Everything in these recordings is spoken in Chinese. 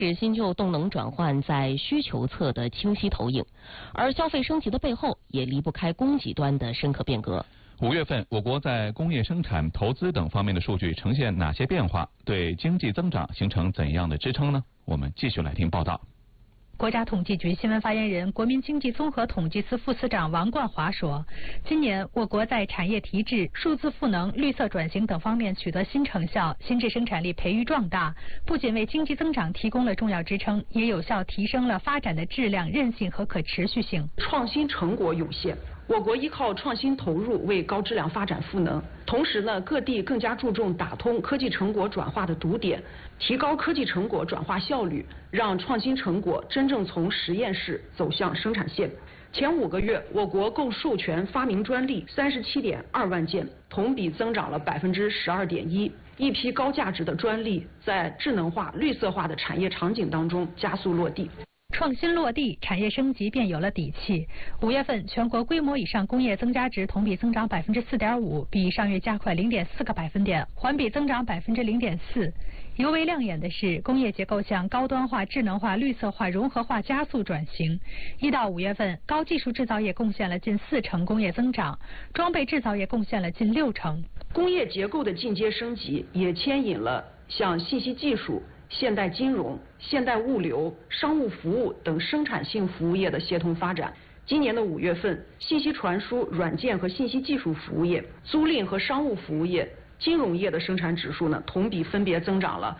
是新旧动能转换在需求侧的清晰投影，而消费升级的背后也离不开供给端的深刻变革。 5月份，我国在工业生产、投资等方面的数据呈现哪些变化？对经济增长形成怎样的支撑呢？我们继续来听报道。 国家统计局新闻发言人、国民经济综合统计司副司长王冠华说，今年我国在产业提质、数字赋能、绿色转型等方面取得新成效，新质生产力培育壮大，不仅为经济增长提供了重要支撑，也有效提升了发展的质量、韧性和可持续性。 创新成果涌现，我国依靠创新投入为高质量发展赋能。同时呢，各地更加注重打通科技成果转化的堵点，提高科技成果转化效率，让创新成果真正从实验室走向生产线。前5个月，我国共授权发明专利37.2万件，同比增长了12.1%。一批高价值的专利在智能化、绿色化的产业场景当中加速落地。 创新落地，产业升级便有了底气。5月份，全国规模以上工业增加值同比增长4.5%，比上月加快0.4个百分点，环比增长0.4%。尤为亮眼的是，工业结构向高端化、智能化、绿色化、融合化加速转型。1到5月份，高技术制造业贡献了近40%工业增长，装备制造业贡献了近60%。 工业结构的进阶升级也牵引了像信息技术、现代金融、现代物流、商务服务等生产性服务业的协同发展。今年的5月份，信息传输、软件和信息技术服务业、租赁和商务服务业、金融业的生产指数呢，同比分别增长了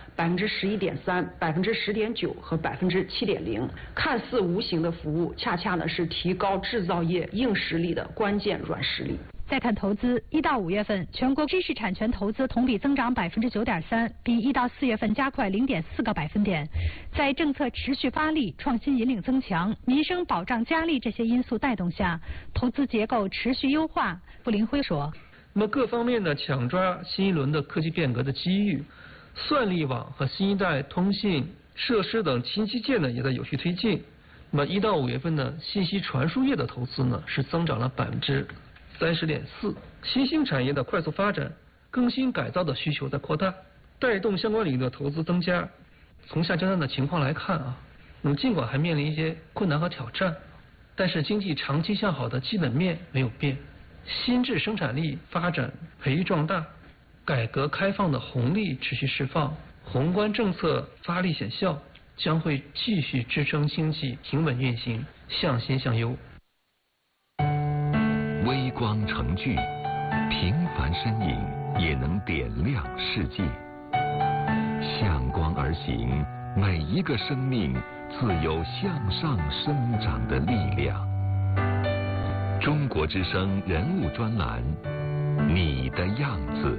11.3%、10.9%和7.0%。看似无形的服务，恰恰呢是提高制造业硬实力的关键软实力。 再看投资，1到5月份，全国知识产权投资同比增长9.3%，比1到4月份加快0.4个百分点。在政策持续发力、创新引领增强、民生保障加力这些因素带动下，投资结构持续优化。傅林辉说， 那么各方面呢抢抓新一轮的科技变革的机遇，算力网和新一代通信设施等新基建呢也在有序推进。那么1到5月份呢，信息传输业的投资呢是增长了30.4%，新兴产业的快速发展，更新改造的需求在扩大，带动相关领域的投资增加。从下阶段的情况来看啊，那么尽管还面临一些困难和挑战，但是经济长期向好的基本面没有变，新质生产力发展培育壮大，改革开放的红利持续释放，宏观政策发力显效，将会继续支撑经济平稳运行，向新向优。 微光成炬，平凡身影也能点亮世界。向光而行，每一个生命自有向上生长的力量。中国之声人物专栏，你的样子。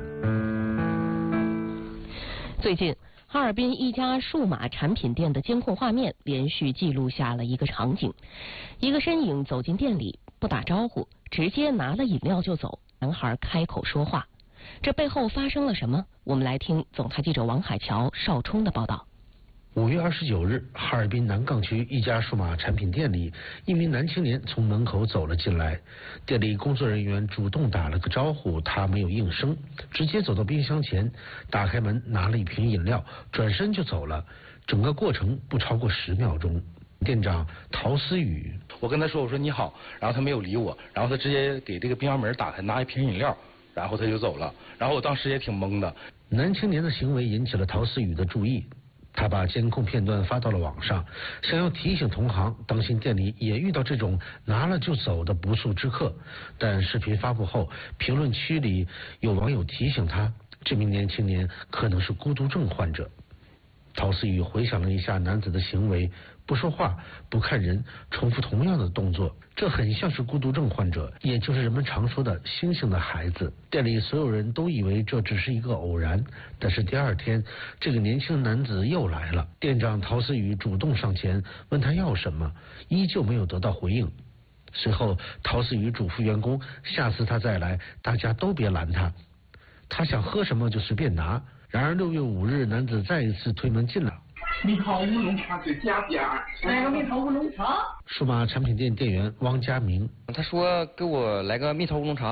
最近，哈尔滨一家数码产品店的监控画面连续记录下了一个场景：一个身影走进店里，不打招呼，直接拿了饮料就走。男孩开口说话，这背后发生了什么？我们来听总台记者王海桥、邵冲的报道。 5月29日，哈尔滨南岗区一家数码产品店里，一名男青年从门口走了进来，店里工作人员主动打了个招呼，他没有应声，直接走到冰箱前，打开门拿了一瓶饮料，转身就走了。整个过程不超过10秒钟。店长陶思宇， 我跟他说，我说你好，然后他没有理我，然后他直接给这个冰箱门打开，拿一瓶饮料，然后他就走了。然后我当时也挺懵的。 男青年的行为引起了陶思宇的注意，他把监控片段发到了网上，想要提醒同行当心店里也遇到这种拿了就走的不速之客。但视频发布后，评论区里有网友提醒他，这名年轻年可能是孤独症患者。陶思宇回想了一下男子的行为，不说话，不看人，重复同样的动作，这很像是孤独症患者，也就是人们常说的星星的孩子。店里所有人都以为这只是一个偶然，但是第2天，这个年轻男子又来了。店长陶思宇主动上前问他要什么，依旧没有得到回应。随后，陶思宇嘱咐员工，下次他再来，大家都别拦他，他想喝什么就随便拿。然而6月5日，男子再一次推门进来。 蜜桃乌龙茶最加点儿，来个蜜桃乌龙茶。 数码产品店店员汪家明， 他说给我来个蜜桃乌龙茶。